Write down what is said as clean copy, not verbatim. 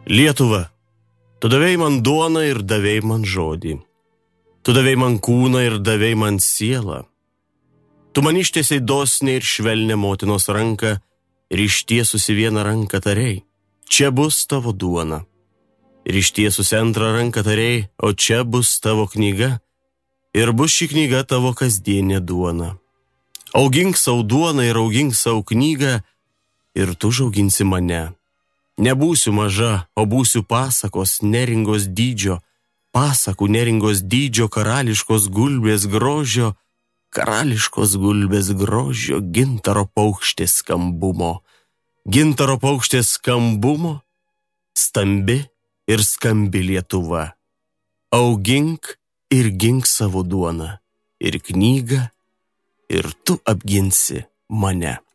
Lietuva, tu davei man duoną ir davei man žodį. Tu davei man kūną ir davei man sielą. Tu man ištiesiai dosniai ir švelnę motinos ranką ir ištiesusi vieną ranką tarei, čia bus tavo duona. Ir ištiesusi antrą ranką tarei, o čia bus tavo knyga ir bus ši knyga tavo kasdienė duona. Augink savo duoną ir augink savo knygą ir tu žauginsi mane. Nebūsiu maža, o būsiu pasakos neringos dydžio, pasakų neringos dydžio karališkos gulbės grožio, karališkos gulbės grožio gintaro paukštės skambumo. Gintaro paukštės skambumo, stambi ir skambi Lietuva. Augink ir gink savo duoną ir knygą ir tu apginsi mane.